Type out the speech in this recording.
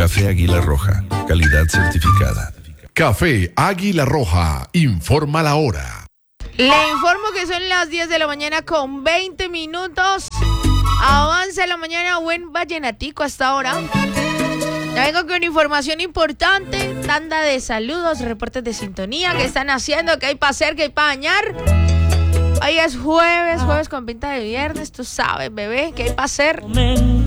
Café Águila Roja, calidad certificada. Café Águila Roja, informa la hora. Le informo que son las 10 de la mañana con 20 minutos. Avanza la mañana, buen vallenatico hasta ahora. Ya vengo con información importante, tanda de saludos, reportes de sintonía, qué están haciendo, qué hay para hacer, qué hay para bañar. Hoy es jueves con pinta de viernes, tú sabes, bebé, qué hay para hacer.